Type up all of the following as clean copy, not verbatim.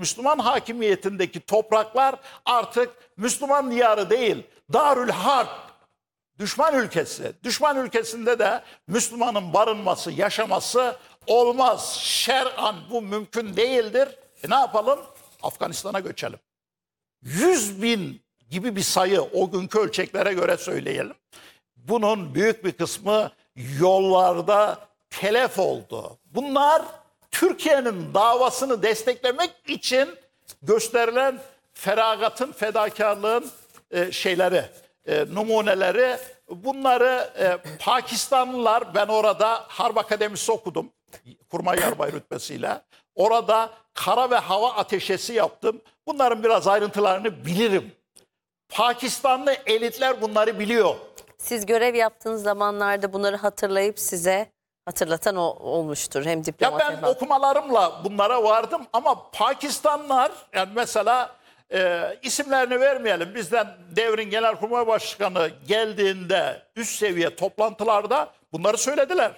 Müslüman hakimiyetindeki topraklar artık Müslüman diyarı değil, Darül Harp, düşman ülkesi. Düşman ülkesinde de Müslümanın barınması, yaşaması olmaz. Şer'an bu mümkün değildir. Ne yapalım? Afganistan'a göçelim. 100.000 gibi bir sayı, o günkü ölçeklere göre söyleyelim. Bunun büyük bir kısmı yollarda telef oldu. Bunlar Türkiye'nin davasını desteklemek için gösterilen feragatın, fedakarlığın numuneleri. Bunları Pakistanlılar, ben orada Harp Akademisi okudum, kurmay yarbay rütbesiyle. Orada kara ve hava ateşesi yaptım. Bunların biraz ayrıntılarını bilirim. Pakistanlı elitler bunları biliyor. Siz görev yaptığınız zamanlarda bunları hatırlayıp size hatırlatan olmuştur. Hem diplomat Ya ben okumalarımla bunlara vardım ama Pakistanlılar, yani mesela isimlerini vermeyelim. Bizden devrin Genelkurmay Başkanı geldiğinde üst seviye toplantılarda bunları söylediler.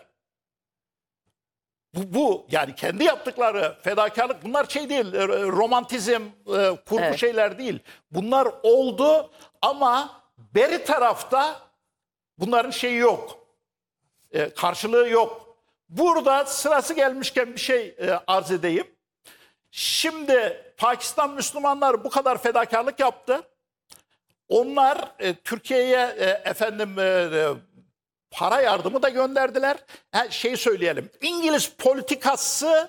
Bu yani kendi yaptıkları fedakarlık, bunlar şey değil, romantizm, kurgu şeyler değil. Bunlar oldu ama beri tarafta bunların şeyi yok, karşılığı yok. Burada sırası gelmişken bir şey arz edeyim. Şimdi Pakistan Müslümanlar bu kadar fedakarlık yaptı. Onlar Türkiye'ye para yardımı da gönderdiler. Söyleyelim, İngiliz politikası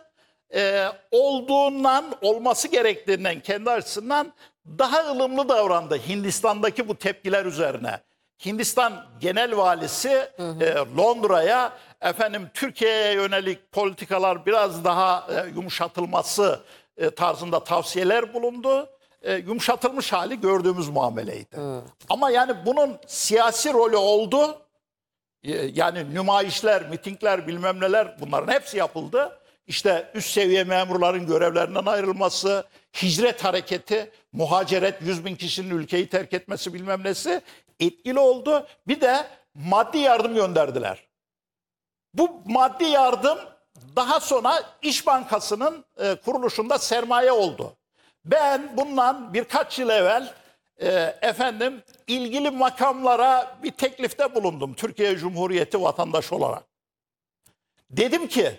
olması gerektiğinden, kendi açısından daha ılımlı davrandı Hindistan'daki bu tepkiler üzerine. Hindistan Genel Valisi Londra'ya Türkiye'ye yönelik politikalar biraz daha yumuşatılması tarzında tavsiyeler bulundu. Yumuşatılmış hali gördüğümüz muameleydi. Ama yani bunun siyasi rolü oldu. Yani nümayişler, mitingler, bilmem neler, bunların hepsi yapıldı. İşte üst seviye memurların görevlerinden ayrılması, hicret hareketi, muhaceret, 100.000 kişinin ülkeyi terk etmesi bilmem nesi etkili oldu. Bir de maddi yardım gönderdiler. Bu maddi yardım daha sonra İş Bankası'nın kuruluşunda sermaye oldu. Ben bundan birkaç yıl evvel ilgili makamlara bir teklifte bulundum Türkiye Cumhuriyeti vatandaşı olarak. Dedim ki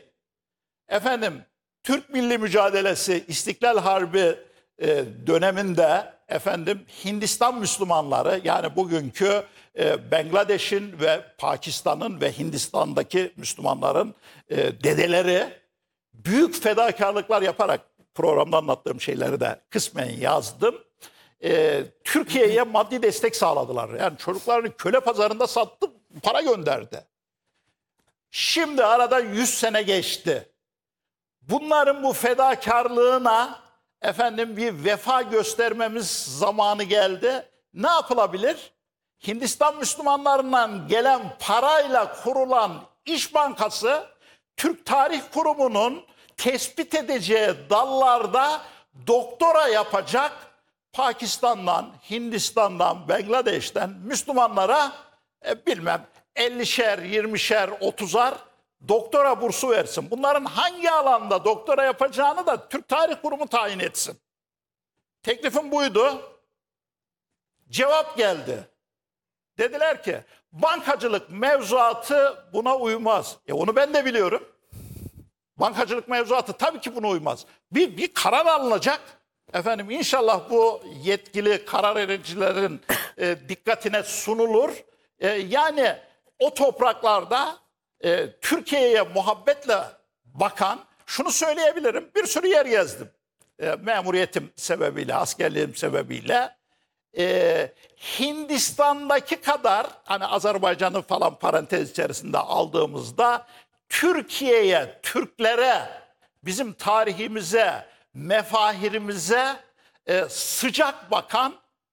Türk Milli Mücadelesi, İstiklal Harbi döneminde Hindistan Müslümanları, yani bugünkü Bangladeş'in ve Pakistan'ın ve Hindistan'daki Müslümanların dedeleri büyük fedakarlıklar yaparak, programda anlattığım şeyleri de kısmen yazdım. Türkiye'ye maddi destek sağladılar. Yani çocuklarını köle pazarında sattı, para gönderdi. Şimdi arada 100 sene geçti. Bunların bu fedakarlığına bir vefa göstermemiz zamanı geldi. Ne yapılabilir? Hindistan Müslümanlarından gelen parayla kurulan İş Bankası, Türk Tarih Kurumu'nun tespit edeceği dallarda doktora yapacak Pakistan'dan, Hindistan'dan, Bangladeş'ten Müslümanlara 50'şer, 20'şer, 30'ar doktora bursu versin. Bunların hangi alanda doktora yapacağını da Türk Tarih Kurumu tayin etsin. Teklifim buydu. Cevap geldi. Dediler ki bankacılık mevzuatı buna uymaz. Onu ben de biliyorum. Bankacılık mevzuatı tabii ki buna uymaz. Bir karar alınacak. İnşallah bu yetkili karar vericilerin dikkatine sunulur. Yani o topraklarda Türkiye'ye muhabbetle bakan, şunu söyleyebilirim, bir sürü yer gezdim. Memuriyetim sebebiyle, askerliğim sebebiyle. Hindistan'daki kadar, hani Azerbaycan'ı falan parantez içerisinde aldığımızda, Türkiye'ye, Türklere, bizim tarihimize, mefahirimize sıcak bakan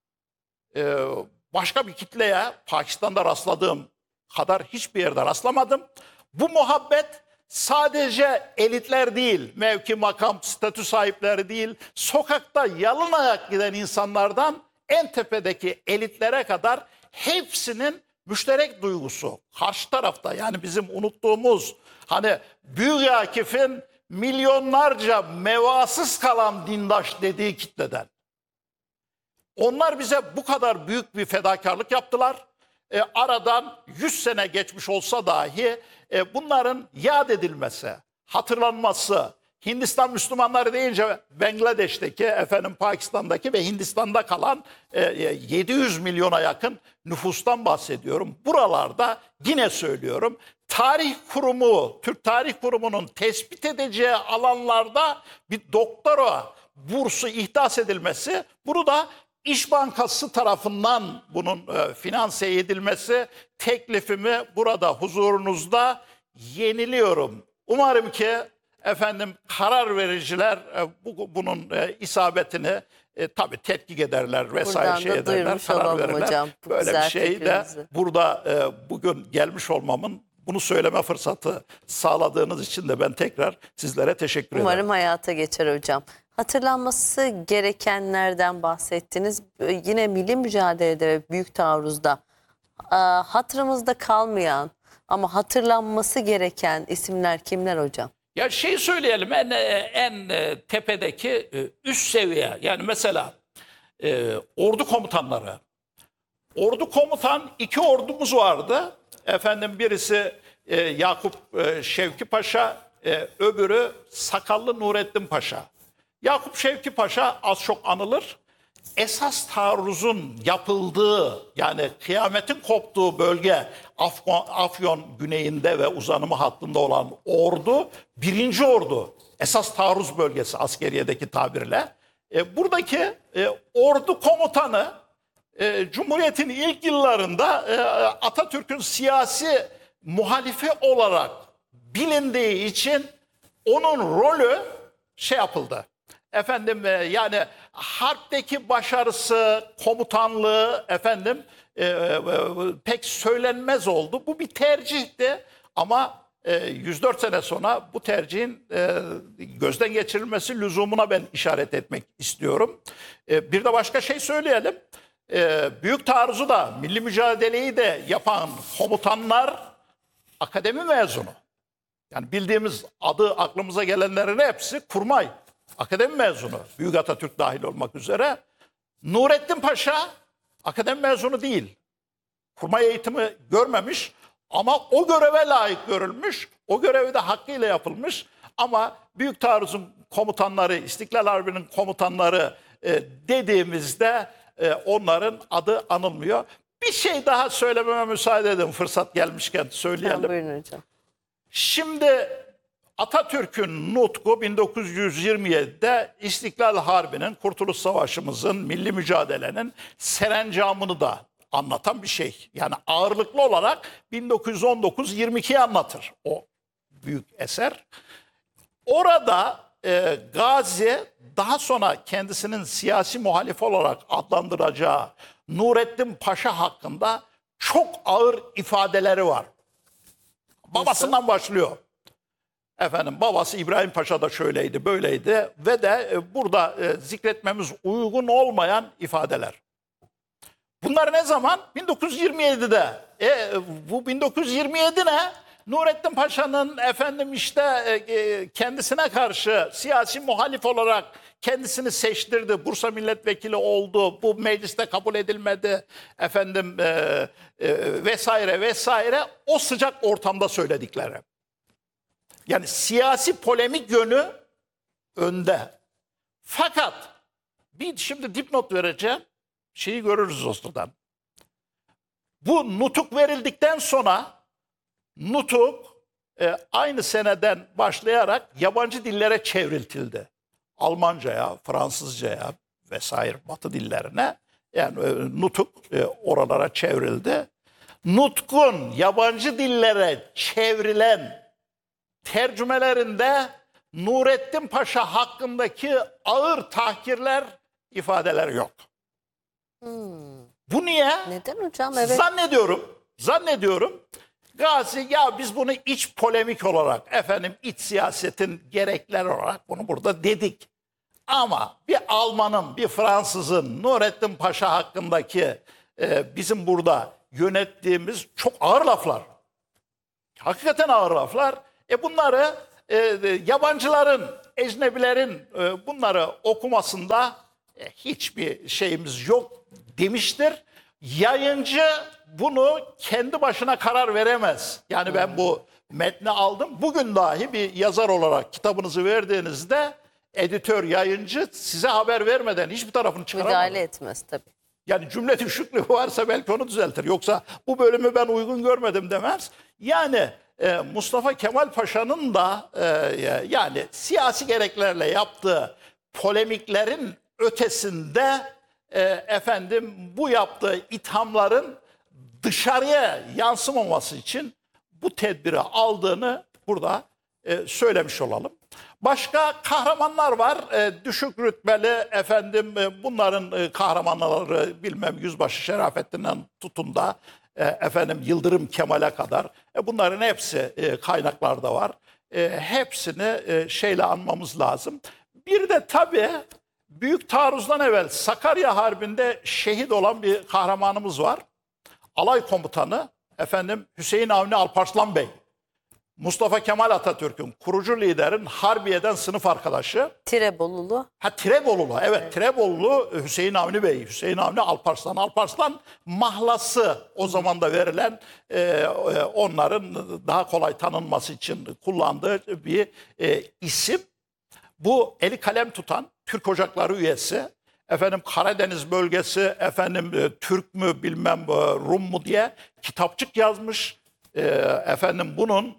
başka bir kitleye Pakistan'da rastladığım kadar hiçbir yerde rastlamadım. Bu muhabbet sadece elitler değil, mevki, makam, statü sahipleri değil, sokakta yalın ayak giden insanlardan en tepedeki elitlere kadar hepsinin müşterek duygusu. Karşı tarafta, yani bizim unuttuğumuz, hani Büyük Akif'in milyonlarca mevasız kalan dindaş dediği kitleden. Onlar bize bu kadar büyük bir fedakarlık yaptılar. Aradan 100 sene geçmiş olsa dahi bunların yad edilmesi, hatırlanması, Hindistan Müslümanları deyince Bangladeş'teki, Pakistan'daki ve Hindistan'da kalan 700 milyona yakın nüfustan bahsediyorum. Buralarda yine söylüyorum, Tarih Kurumu, Türk Tarih Kurumu'nun tespit edeceği alanlarda bir doktora bursu ihdas edilmesi, bunu da İş Bankası tarafından bunun finanse edilmesi teklifimi burada huzurunuzda yeniliyorum. Umarım ki karar vericiler bunun isabetini tabii tetkik ederler vesaire Buradan da ederler, duyurmuş karar olalım verirler. hocam, bu Böyle bir güzel şeyi de fikrinizi. burada bugün gelmiş olmamın, bunu söyleme fırsatı sağladığınız için de ben tekrar sizlere teşekkür ederim. Umarım hayata geçer hocam. Hatırlanması gerekenlerden bahsettiniz. Yine milli mücadelede ve büyük taarruzda hatırımızda kalmayan ama hatırlanması gereken isimler kimler hocam? Ya söyleyelim, en tepedeki üst seviye, yani mesela ordu komutanları. Ordu komutan, iki ordumuz vardı. Birisi Yakup Şevki Paşa, öbürü Sakallı Nurettin Paşa. Yakup Şevki Paşa az çok anılır. Esas taarruzun yapıldığı, yani kıyametin koptuğu bölge Afyon güneyinde ve uzanımı hattında olan ordu, 1. Ordu. Esas taarruz bölgesi askeriyedeki tabirle. Buradaki ordu komutanı Cumhuriyet'in ilk yıllarında Atatürk'ün siyasi muhalifi olarak bilindiği için onun rolü yapıldı. Yani harpteki başarısı, komutanlığı pek söylenmez oldu. Bu bir tercihti ama 104 sene sonra bu tercihin gözden geçirilmesi lüzumuna ben işaret etmek istiyorum. Bir de başka şey söyleyelim. Büyük taarruzu da, milli mücadeleyi de yapan komutanlar akademi mezunu. Yani bildiğimiz adı aklımıza gelenlerin hepsi kurmay. Akademi mezunu. Büyük Atatürk dahil olmak üzere. Nurettin Paşa akademi mezunu değil. Kurmay eğitimi görmemiş ama o göreve layık görülmüş. O görevi de hakkıyla yapılmış. Ama Büyük Taarruz'un komutanları, İstiklal Harbi'nin komutanları dediğimizde onların adı anılmıyor. Bir şey daha söylememe müsaade edin, fırsat gelmişken söyleyelim. Buyurun hocam. Şimdi Atatürk'ün nutku 1927'de İstiklal Harbi'nin, Kurtuluş Savaşı'mızın, milli mücadelenin serencamını da anlatan bir şey. Yani ağırlıklı olarak 1919-22'yi anlatır o büyük eser. Orada Gazi, daha sonra kendisinin siyasi muhalif olarak adlandıracağı Nurettin Paşa hakkında çok ağır ifadeleri var. Babasından başlıyor. Babası İbrahim Paşa da şöyleydi, böyleydi ve de burada zikretmemiz uygun olmayan ifadeler. Bunlar ne zaman? 1927'de. Bu 1927 ne? Nurettin Paşa'nın kendisine karşı siyasi muhalif olarak kendisini seçtirdi. Bursa milletvekili oldu. Bu mecliste kabul edilmedi. Vesaire vesaire. O sıcak ortamda söyledikleri. Yani siyasi polemik yönü önde. Fakat şimdi dipnot vereceğim. Şeyi görürüz Oslo'dan. Bu nutuk verildikten sonra nutuk aynı seneden başlayarak yabancı dillere çevriltildi. Almanca'ya, Fransızca'ya vesaire Batı dillerine, yani nutuk oralara çevrildi. Nutkun yabancı dillere çevrilen tercümelerinde Nurettin Paşa hakkındaki ağır tahkirler, ifadeler yok. Bu niye? Neden hocam? Evet. Zannediyorum Gazi, ya biz bunu iç polemik olarak, iç siyasetin gerekleri olarak bunu burada dedik. Ama bir Alman'ın, bir Fransız'ın Nurettin Paşa hakkındaki bizim burada yönettiğimiz çok ağır laflar. Hakikaten ağır laflar. Bunları yabancıların, ecnebilerin bunları okumasında hiçbir şeyimiz yok demiştir. Yayıncı bunu kendi başına karar veremez. Yani ben bu metni aldım. Bugün dahi bir yazar olarak kitabınızı verdiğinizde editör, yayıncı size haber vermeden hiçbir tarafını çıkaramaz. Müdahale etmez tabii. Yani cümle düşüklüğü varsa belki onu düzeltir. Yoksa bu bölümü ben uygun görmedim demez. Yani Mustafa Kemal Paşa'nın da yani siyasi gereklerle yaptığı polemiklerin ötesinde efendim bu yaptığı ithamların dışarıya yansımaması için bu tedbiri aldığını burada söylemiş olalım. Başka kahramanlar var. Düşük rütbeli efendim bunların kahramanları bilmem Yüzbaşı Şerafettin'den tutun da efendim Yıldırım Kemal'e kadar bunların hepsi kaynaklarda var. Hepsini şeyle anmamız lazım. Bir de tabii Büyük Taarruz'dan evvel Sakarya Harbi'nde şehit olan bir kahramanımız var. Alay komutanı efendim Hüseyin Avni Alparslan Bey. Mustafa Kemal Atatürk'ün kurucu liderin Harbiye'den sınıf arkadaşı. Tirebolulu. Tirebolulu, evet. Tirebolulu Hüseyin Avni Bey, Hüseyin Avni Alparslan. Alparslan mahlası o zaman da verilen onların daha kolay tanınması için kullandığı bir isim. Bu eli kalem tutan Türk Ocakları üyesi, efendim Karadeniz bölgesi, efendim Türk mü bilmem Rum mu diye kitapçık yazmış. Efendim bunun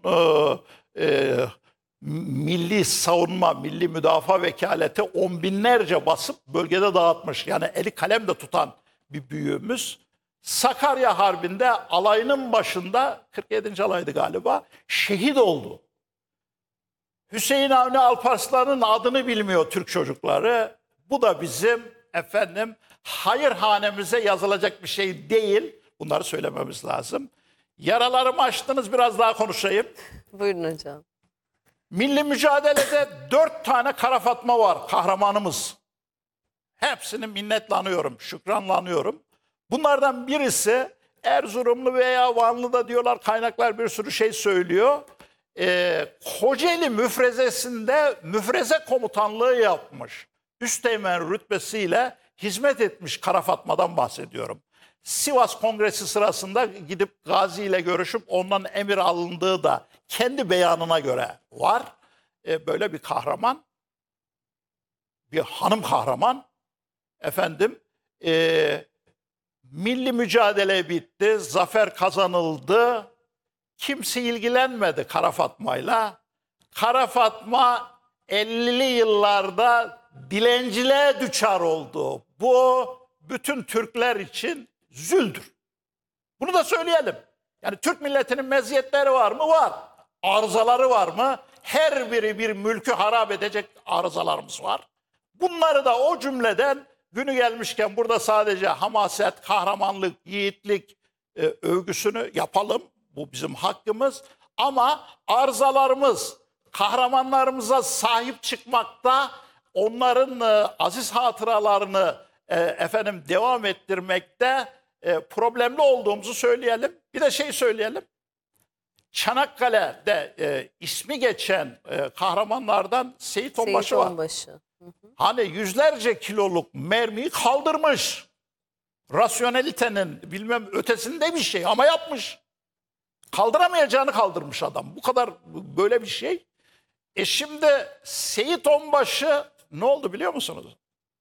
milli savunma, milli müdafaa vekaleti on binlerce basıp bölgede dağıtmış. Yani eli kalem de tutan bir büyüğümüz. Sakarya Harbi'nde alayının başında 47. alaydı galiba şehit oldu. Hüseyin Avni Alparslan'ın adını bilmiyor Türk çocukları. Bu da bizim efendim hayırhanemize yazılacak bir şey değil. Bunları söylememiz lazım. Yaralarımı açtınız, biraz daha konuşayım. Buyurun hocam. Milli mücadelede 4 tane Kara Fatma var kahramanımız. Hepsini minnetle anıyorum, şükranla anıyorum. Bunlardan birisi Erzurumlu veya Vanlı'da diyorlar, kaynaklar bir sürü şey söylüyor. Kocaeli müfrezesinde müfreze komutanlığı yapmış. Üsteğmen rütbesiyle hizmet etmiş Kara Fatma'dan bahsediyorum. Sivas Kongresi sırasında gidip Gazi ile görüşüp ondan emir alındığı da kendi beyanına göre var. Böyle bir kahraman, bir hanım kahraman. Efendim, milli mücadele bitti, zafer kazanıldı. Kimse ilgilenmedi Kara Fatma'yla. Kara Fatma 50'li yıllarda dilenciliğe düçar oldu. Bu bütün Türkler için züldür. Bunu da söyleyelim. Yani Türk milletinin meziyetleri var mı? Var. Arızaları var mı? Her biri bir mülkü harap edecek arızalarımız var. Bunları da o cümleden günü gelmişken burada sadece hamaset, kahramanlık, yiğitlik övgüsünü yapalım. Bu bizim hakkımız. Ama arızalarımız, kahramanlarımıza sahip çıkmakta, onların aziz hatıralarını efendim devam ettirmekte problemli olduğumuzu söyleyelim. Bir de şey söyleyelim. Çanakkale'de ismi geçen kahramanlardan Seyit Onbaşı var. Hani yüzlerce kiloluk mermiyi kaldırmış. Rasyonelitenin bilmem ötesinde bir şey ama yapmış. Kaldıramayacağını kaldırmış adam. Bu kadar böyle bir şey. Şimdi Seyit Onbaşı ne oldu biliyor musunuz?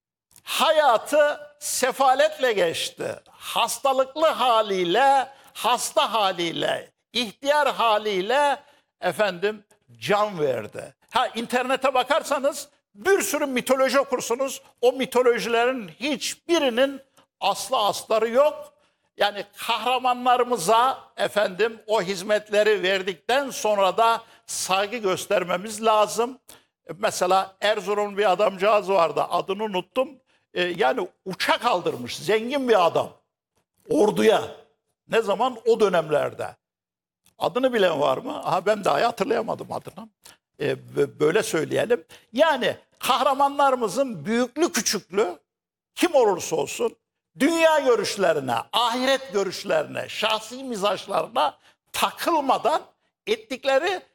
Hayatı sefaletle geçti. Hastalıklı haliyle, hasta haliyle, ihtiyar haliyle efendim can verdi. İnternete bakarsanız bir sürü mitoloji okursunuz. O mitolojilerin hiçbirinin aslı astarı yok. Yani kahramanlarımıza efendim o hizmetleri verdikten sonra da saygı göstermemiz lazım. Mesela Erzurum'un bir adamcağız vardı, adını unuttum. Yani uçak aldırmış, zengin bir adam orduya. Ne zaman? O dönemlerde. Adını bilen var mı? Ben dahi hatırlayamadım adını. Böyle söyleyelim. Yani kahramanlarımızın büyüklü küçüklü kim olursa olsun dünya görüşlerine, ahiret görüşlerine, şahsi mizaçlarına takılmadan ettikleri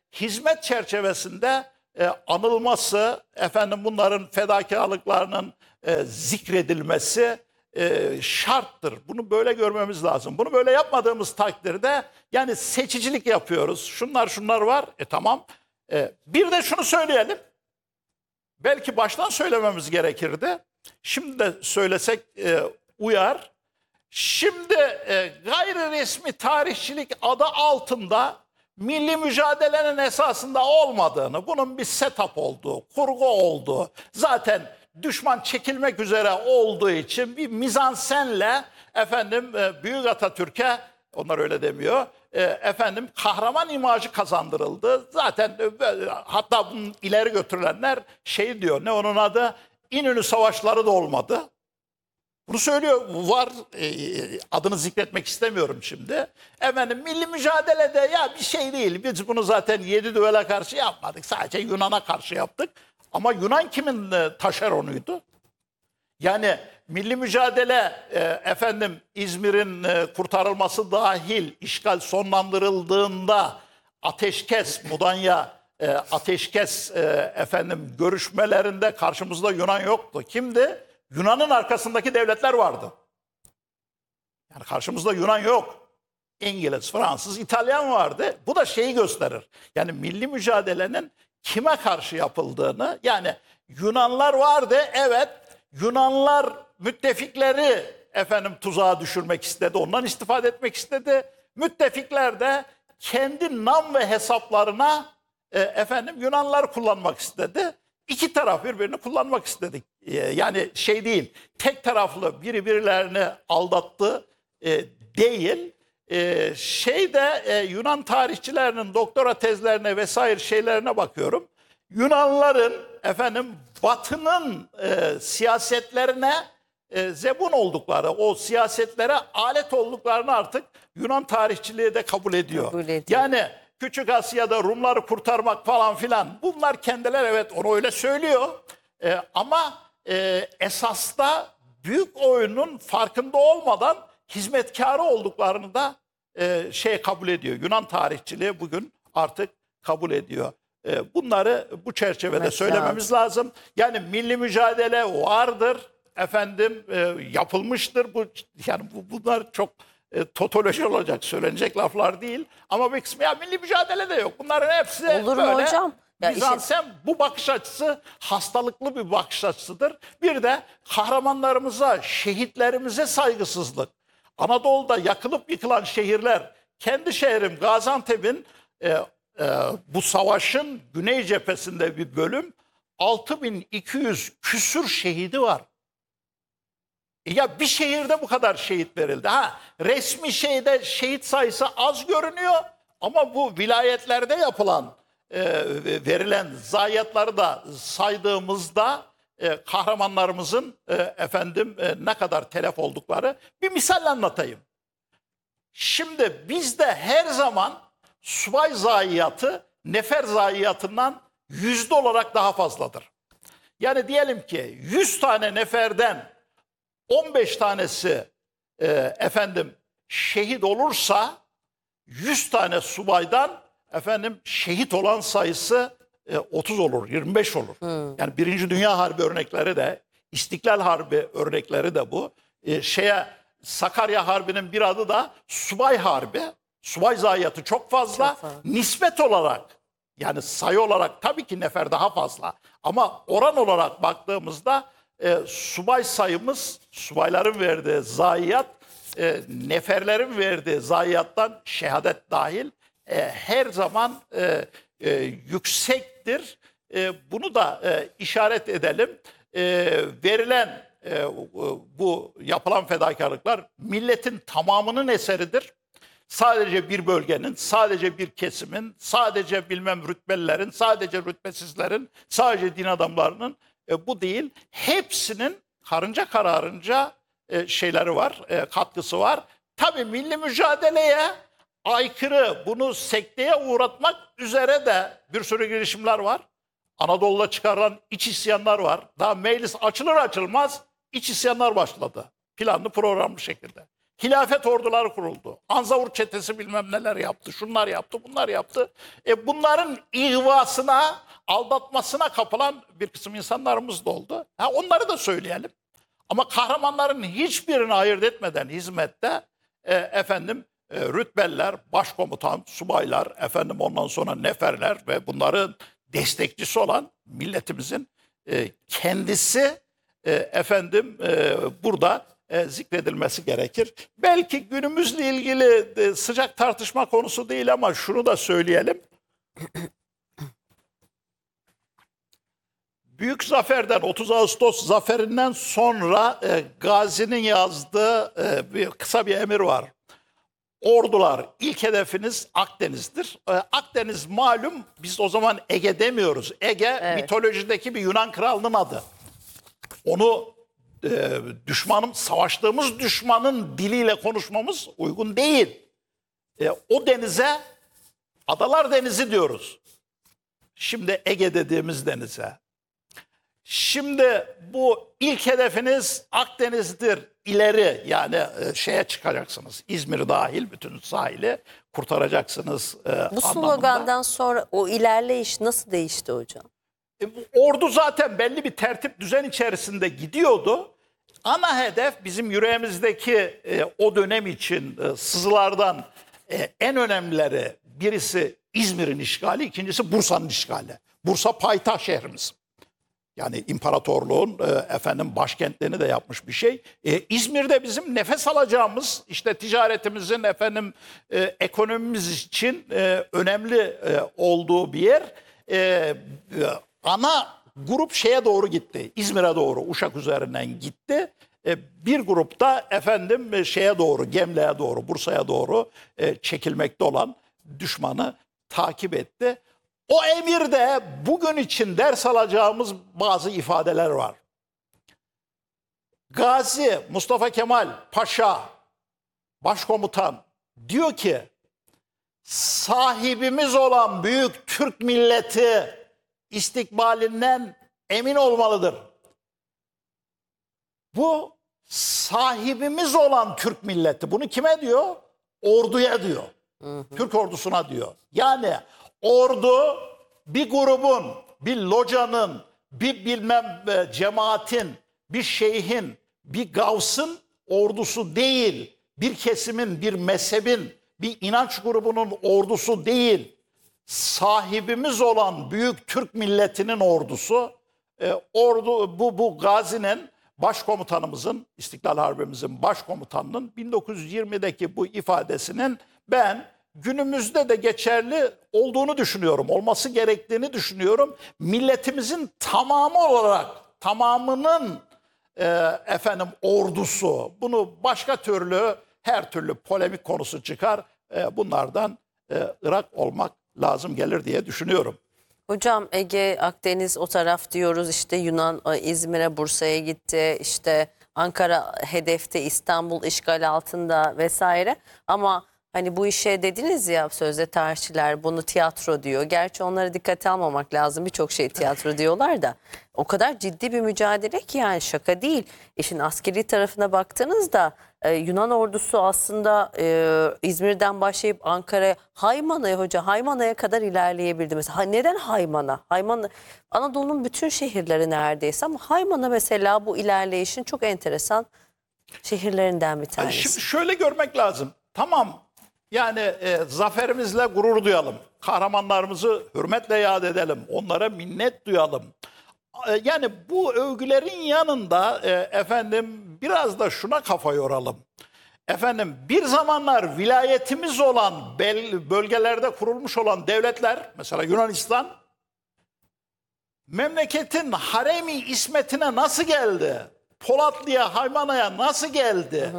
hizmet çerçevesinde anılması, efendim bunların fedakarlıklarının zikredilmesi şarttır. Bunu böyle görmemiz lazım. Bunu böyle yapmadığımız takdirde yani seçicilik yapıyoruz. Şunlar var. Tamam. Bir de şunu söyleyelim. Belki baştan söylememiz gerekirdi. Şimdi de söylesek uyar. Şimdi gayri resmi tarihçilik adı altında milli mücadelenin esasında olmadığını, bunun bir setup olduğu, kurgu olduğu, zaten düşman çekilmek üzere olduğu için bir mizansenle efendim Büyük Atatürk'e, onlar öyle demiyor, efendim kahraman imajı kazandırıldı. Zaten hatta bunu ileri götürülenler şey diyor, ne onun adı, İnönü Savaşları da olmadı. Bunu söylüyor, var, adını zikretmek istemiyorum şimdi. Efendim milli mücadelede ya bir şey değil, biz bunu zaten 7 düvele karşı yapmadık, sadece Yunan'a karşı yaptık. Ama Yunan kimin taşeronuydu? Yani milli mücadele efendim İzmir'in kurtarılması dahil işgal sonlandırıldığında ateşkes, Mudanya ateşkes efendim görüşmelerinde karşımızda Yunan yoktu. Kimdi? Yunan'ın arkasındaki devletler vardı. Yani karşımızda Yunan yok. İngiliz, Fransız, İtalyan vardı. Bu da şeyi gösterir. Yani milli mücadelenin kime karşı yapıldığını, yani Yunanlar vardı, evet. Yunanlar müttefikleri efendim tuzağa düşürmek istedi. Ondan istifade etmek istedi. Müttefikler de kendi nam ve hesaplarına efendim Yunanlar kullanmak istedi. İki taraf birbirini kullanmak istedi. Yani şey değil, tek taraflı birilerini aldattı değil. Yunan tarihçilerinin doktora tezlerine vesaire şeylerine bakıyorum. Yunanların efendim Batı'nın siyasetlerine zebun oldukları, o siyasetlere alet olduklarını artık Yunan tarihçiliği de kabul ediyor. Yani Küçük Asya'da Rumları kurtarmak falan filan, bunlar kendileri evet onu öyle söylüyor. Ama esasda büyük oyunun farkında olmadan hizmetkarı olduklarını da kabul ediyor. Yunan tarihçiliği bugün artık kabul ediyor. Bunları bu çerçevede söylememiz lazım. Yani milli mücadele vardır, efendim yapılmıştır. Bunlar çok totoloji olacak, söylenecek laflar değil. Ama bir kısmı ya milli mücadele de yok. Bunların hepsi olur böyle mu hocam? Bizansen bu bakış açısı hastalıklı bir bakış açısıdır. Bir de kahramanlarımıza, şehitlerimize saygısızlık. Anadolu'da yakılıp yıkılan şehirler, kendi şehrim Gaziantep'in bu savaşın güney cephesinde bir bölüm 6200 küsür şehidi var. Ya bir şehirde bu kadar şehit verildi. Resmi şeyde şehit sayısı az görünüyor ama bu vilayetlerde yapılan verilen zayiatları da saydığımızda kahramanlarımızın ne kadar telef oldukları bir misal anlatayım. Şimdi bizde her zaman subay zayiatı nefer zayiatından yüzde olarak daha fazladır. Yani diyelim ki 100 tane neferden 15 tanesi şehit olursa 100 tane subaydan şehit olan sayısı 30 olur, 25 olur. Yani Birinci Dünya Harbi örnekleri de, İstiklal Harbi örnekleri de bu. Sakarya Harbi'nin bir adı da Subay Harbi. Subay zayiatı çok fazla. Nispet olarak, yani sayı olarak tabii ki nefer daha fazla. Ama oran olarak baktığımızda subay sayımız, subayların verdiği zayiat, neferlerin verdiği zayiattan şehadet dahil her zaman yüksektir. Bunu da işaret edelim. Verilen bu yapılan fedakarlıklar milletin tamamının eseridir. Sadece bir bölgenin, sadece bir kesimin, sadece rütbelilerin, sadece rütbesizlerin, sadece din adamlarının bu değil. Hepsinin karınca kararınca şeyleri var, katkısı var. Tabii milli mücadeleye aykırı, bunu sekteye uğratmak üzere de bir sürü girişimler var. Anadolu'da çıkarılan iç isyanlar var. Daha meclis açılır açılmaz iç isyanlar başladı. Planlı programlı şekilde. Hilafet orduları kuruldu. Anzavur çetesi bilmem neler yaptı, şunlar yaptı, bunlar yaptı. Bunların ihvasına, aldatmasına kapılan bir kısım insanlarımız da oldu. Onları da söyleyelim. Ama kahramanların hiçbirini ayırt etmeden hizmette rütbeliler, başkomutan, subaylar, ondan sonra neferler ve bunların destekçisi olan milletimizin kendisi burada zikredilmesi gerekir. Belki günümüzle ilgili sıcak tartışma konusu değil ama şunu da söyleyelim. Büyük zaferden, 30 Ağustos zaferinden sonra Gazi'nin yazdığı kısa bir emir var. Ordular, ilk hedefiniz Akdeniz'dir. Akdeniz malum, biz o zaman Ege demiyoruz. Ege mitolojideki bir Yunan kralının adı. Onu savaştığımız düşmanın diliyle konuşmamız uygun değil. O denize Adalar Denizi diyoruz. Şimdi Ege dediğimiz denize. Şimdi bu ilk hedefiniz Akdeniz'dir. İleri yani şeye çıkacaksınız. İzmir dahil bütün sahili kurtaracaksınız Bu slogandan sonra o ilerleyiş nasıl değişti hocam? Ordu zaten belli bir tertip düzen içerisinde gidiyordu. Ana hedef bizim yüreğimizdeki o dönem için sızılardan en önemlileri birisi İzmir'in işgali, ikincisi Bursa'nın işgali. Bursa payitaht şehrimiz. Yani imparatorluğun başkentlerini de yapmış bir şey. İzmir'de bizim nefes alacağımız, işte ticaretimizin ekonomimiz için önemli olduğu bir yer. Ana grup şeye doğru gitti. İzmir'e doğru, Uşak üzerinden gitti. Bir grupta şeye doğru, Gemle'ye doğru, Bursa'ya doğru çekilmekte olan düşmanı takip etti. O emirde bugün için ders alacağımız bazı ifadeler var. Gazi Mustafa Kemal Paşa, başkomutan diyor ki, sahibimiz olan büyük Türk milleti istikbalinden emin olmalıdır. Bu sahibimiz olan Türk milleti, bunu kime diyor? Orduya diyor. Türk ordusuna diyor. Yani ordu bir grubun, bir locanın, bir cemaatin, bir şeyhin, bir gavsın ordusu değil. Bir kesimin, bir mezhebin, bir inanç grubunun ordusu değil. Sahibimiz olan büyük Türk milletinin ordusu. Bu Gazi'nin, başkomutanımızın, İstiklal Harbimizin başkomutanının 1920'deki bu ifadesinin ben günümüzde de geçerli olduğunu düşünüyorum. Olması gerektiğini düşünüyorum. Milletimizin tamamının ordusu. Bunu başka türlü, her türlü polemik konusu çıkar. Bunlardan Irak olmak lazım gelir diye düşünüyorum. Hocam Ege, Akdeniz o taraf diyoruz, işte Yunan İzmir'e, Bursa'ya gitti, işte Ankara hedefte, İstanbul işgal altında vesaire. Ama hani bu işe dediniz ya, sözde tarihçiler bunu tiyatro diyor. Gerçi onlara dikkate almamak lazım, birçok şey tiyatro diyorlar da. O kadar ciddi bir mücadele ki yani şaka değil. İşin askeri tarafına baktığınızda Yunan ordusu aslında İzmir'den başlayıp Ankara'ya, Haymana'ya kadar ilerleyebildi. Mesela neden Haymana? Haymana Anadolu'nun bütün şehirleri neredeyse, ama Haymana mesela bu ilerleyişin çok enteresan şehirlerinden bir tanesi. Şimdi şöyle görmek lazım. Tamam, yani zaferimizle gurur duyalım. Kahramanlarımızı hürmetle yad edelim. Onlara minnet duyalım. Yani bu övgülerin yanında biraz da şuna kafa yoralım. Bir zamanlar vilayetimiz olan bölgelerde kurulmuş olan devletler, mesela Yunanistan, memleketin haremi ismetine nasıl geldi? Polatlı'ya, Haymana'ya nasıl geldi?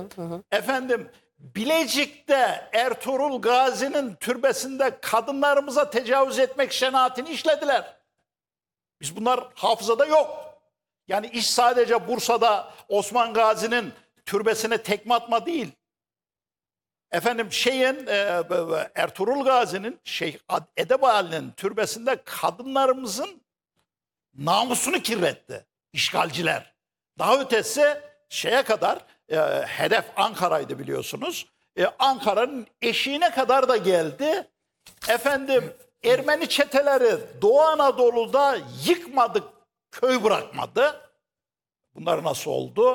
Bilecik'te Ertuğrul Gazi'nin türbesinde kadınlarımıza tecavüz etmek şenaatini işlediler. Biz bunlar hafızada yok. Yani iş sadece Bursa'da Osman Gazi'nin türbesine tekme atma değil. Ertuğrul Gazi'nin Şeyh Edebali'nin türbesinde kadınlarımızın namusunu kirletti işgalciler. Daha ötesi şeye kadar hedef Ankara'ydı biliyorsunuz. Ankara'nın eşiğine kadar da geldi. Efendim Ermeni çeteleri Doğu Anadolu'da yıkmadık, köy bırakmadı. Bunlar nasıl oldu?